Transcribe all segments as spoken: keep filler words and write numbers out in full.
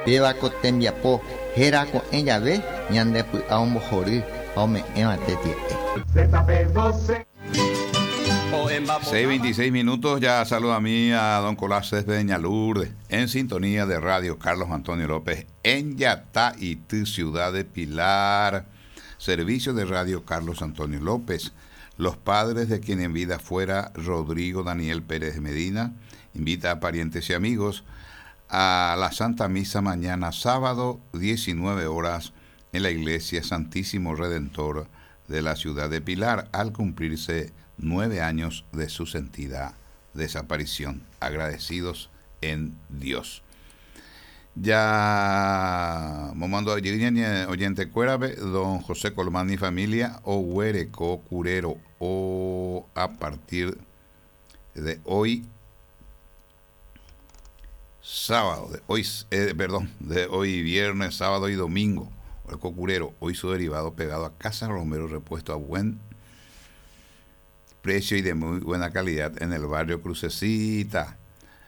Pevako tembiapo herako en llave ñande a un mojorí ome en atetie. seis veintiséis minutos, ya saludo a mí, a don Colás Céspedes Lourdes, en sintonía de Radio Carlos Antonio López, en Yataití, ciudad de Pilar, servicio de Radio Carlos Antonio López. Los padres de quien en vida fuera Rodrigo Daniel Pérez Medina, invita a parientes y amigos a la Santa Misa mañana sábado, diecinueve horas, en la Iglesia Santísimo Redentor de la ciudad de Pilar, al cumplirse nueve años de su sentida desaparición. Agradecidos en Dios. Ya momando oyente cuérabe, don José Colmán y familia, o huereco curero, o a partir de hoy, sábado, de hoy, eh, perdón, de hoy viernes, sábado y domingo, el cocurero, hoy su derivado pegado a Casa Romero, repuesto a buen precio y de muy buena calidad en el barrio Crucecita.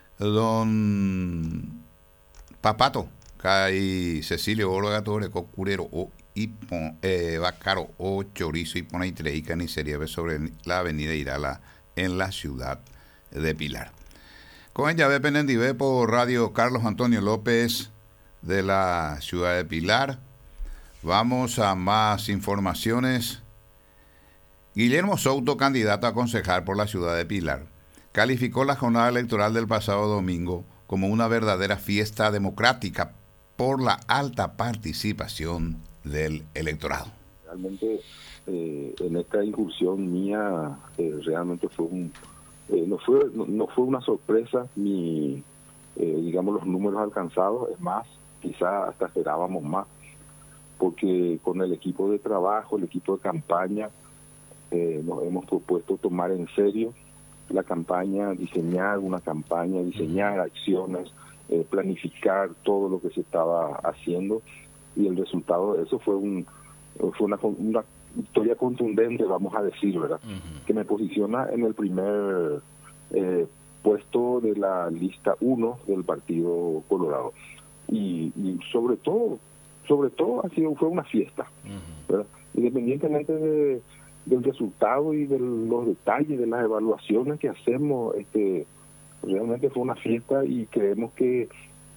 Don Papato, Cay Cecilio Oro Gatore, cocurero, o Ipon, eh, Bacaro, o Chorizo, y Pona y Treica, ni sería sobre la avenida Irala, en la ciudad de Pilar. Con ella ve Penendive por Radio Carlos Antonio López de la ciudad de Pilar. Vamos a más informaciones. Guillermo Souto, candidato a concejal por la ciudad de Pilar, calificó la jornada electoral del pasado domingo como una verdadera fiesta democrática por la alta participación del electorado. Realmente eh, en esta incursión mía eh, realmente fue un Eh, no fue no, no fue una sorpresa ni eh, digamos los números alcanzados, es más, quizás hasta esperábamos más, porque con el equipo de trabajo, el equipo de campaña, eh, nos hemos propuesto tomar en serio la campaña, diseñar una campaña, diseñar acciones, eh, planificar todo lo que se estaba haciendo, y el resultado de eso fue un fue una, una historia contundente, vamos a decir, ¿verdad? Uh-huh. Que me posiciona en el primer eh, puesto de la lista uno del Partido Colorado. Y, y sobre todo, sobre todo ha sido, fue una fiesta, uh-huh. ¿verdad? Independientemente de, del resultado y de los detalles de las evaluaciones que hacemos, este, realmente fue una fiesta, y creemos que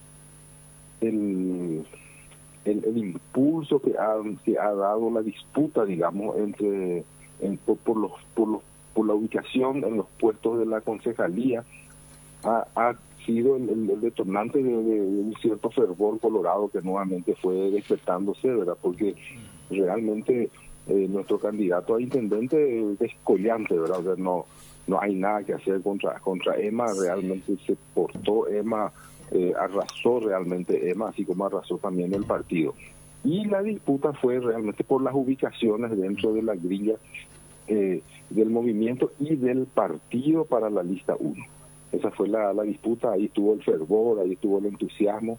el El, el impulso que ha, que ha dado la disputa, digamos, entre en, por, por los por los por la ubicación en los puestos de la concejalía ha, ha sido el, el, el detonante de, de, de un cierto fervor colorado que nuevamente fue despertándose, ¿verdad? Porque realmente eh, nuestro candidato a intendente es descollante, ¿verdad? O sea, no no hay nada que hacer contra contra Emma. Realmente se portó Emma. Eh, arrasó realmente Emma, así como arrasó también el partido. Y la disputa fue realmente por las ubicaciones dentro de la grilla eh, del movimiento y del partido para la lista uno. Esa fue la, la disputa, ahí estuvo el fervor, ahí estuvo el entusiasmo,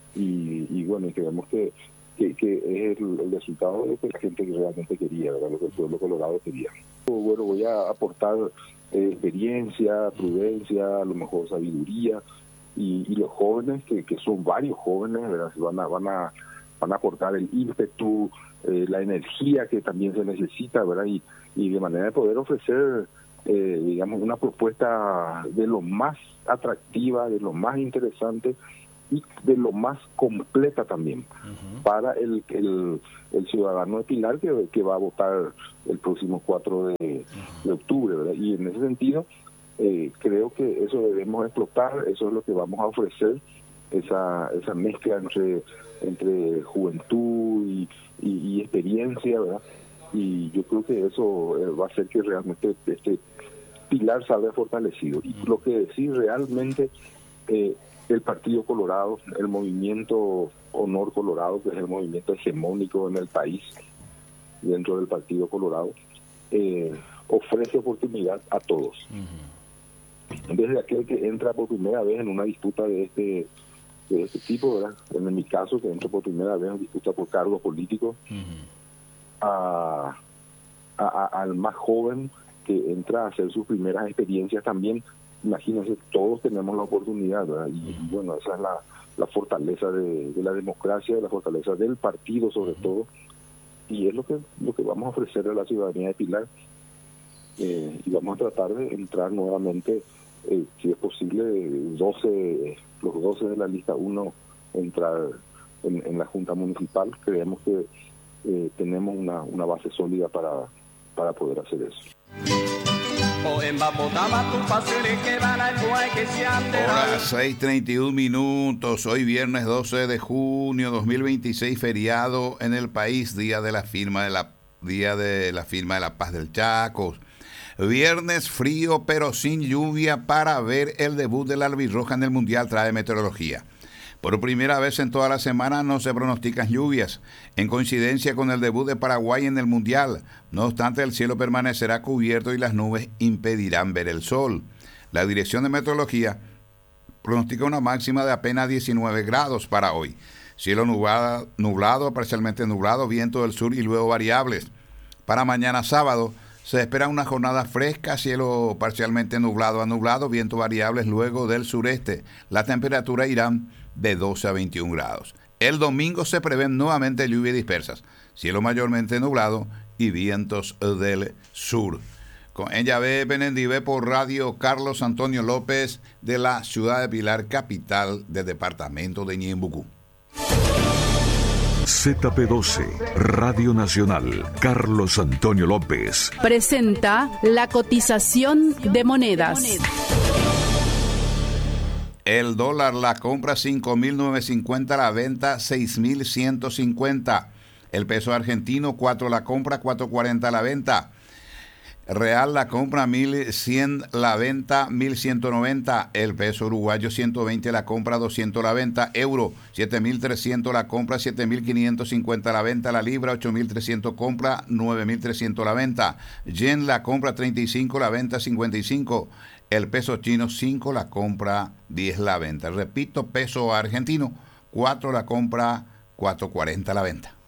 y, y bueno, y creemos que, que, que es el, el resultado de lo que la gente realmente quería, ¿verdad? Lo que el pueblo colorado quería. Bueno, voy a aportar eh, experiencia, prudencia, a lo mejor sabiduría, Y, y los jóvenes, que, que son varios jóvenes, ¿verdad? Van a, van a, van a aportar el ímpetu, eh, la energía que también se necesita, ¿verdad? Y, y de manera de poder ofrecer, eh, digamos, una propuesta de lo más atractiva, de lo más interesante y de lo más completa también, uh-huh. para el, el, el ciudadano de Pilar que, que va a votar el próximo cuatro de, uh-huh. de octubre, ¿verdad? Y en ese sentido, Eh, creo que eso debemos explotar, eso es lo que vamos a ofrecer, esa esa mezcla entre entre juventud y, y, y experiencia, ¿verdad? Y yo creo que eso eh, va a hacer que realmente este Pilar salga fortalecido. Y lo que decir realmente, eh, el Partido Colorado, el movimiento Honor Colorado, que es el movimiento hegemónico en el país, dentro del Partido Colorado, eh, ofrece oportunidad a todos. Uh-huh. Desde aquel que entra por primera vez en una disputa de este de este tipo, ¿verdad? En mi caso, que entro por primera vez en disputa por cargos políticos, uh-huh. a, a, a, al más joven que entra a hacer sus primeras experiencias también imagínense, todos tenemos la oportunidad, ¿verdad? Y, y bueno, esa es la, la fortaleza de, de la democracia, la fortaleza del partido sobre todo, y es lo que lo que vamos a ofrecer a la ciudadanía de Pilar, eh, y vamos a tratar de entrar nuevamente, eh, si es posible, doce, los doce de la lista uno entrar en, en la Junta Municipal. Creemos que eh, tenemos una, una base sólida para, para poder hacer eso. Hora seis treinta y uno minutos, hoy viernes doce de junio dos mil veintiséis, feriado en el país, día de la firma de la día de la firma de la paz del Chaco. Viernes frío pero sin lluvia para ver el debut de la albirroja en el Mundial, trae meteorología. Por primera vez en toda la semana no se pronostican lluvias, en coincidencia con el debut de Paraguay en el Mundial. No obstante, el cielo permanecerá cubierto y las nubes impedirán ver el sol. La Dirección de Meteorología pronostica una máxima de apenas diecinueve grados para hoy. Cielo nublado, nublado, parcialmente nublado, viento del sur y luego variables. Para mañana sábado se espera una jornada fresca, cielo parcialmente nublado a nublado, viento variables luego del sureste. La temperatura irá de doce a veintiún grados. El domingo se prevén nuevamente lluvias dispersas, cielo mayormente nublado y vientos del sur. Con ella ve Benendive por Radio Carlos Antonio López de la ciudad de Pilar, capital del departamento de Ñembucú. Z P doce, Radio Nacional, Carlos Antonio López. Presenta la cotización de monedas. El dólar, la compra cinco mil novecientos cincuenta, la venta seis mil ciento cincuenta. El peso argentino, cuatro la compra, cuatro cuarenta la venta. Real, la compra mil cien, la venta mil ciento noventa. El peso uruguayo ciento veinte la compra, doscientos la venta. Euro siete mil trescientos la compra, siete mil quinientos cincuenta la venta. La libra ocho mil trescientos compra, nueve mil trescientos la venta. Yen, la compra treinta y cinco, la venta cincuenta y cinco. El peso chino cinco la compra, diez la venta. Repito, peso argentino cuatro la compra, cuatro cuarenta la venta.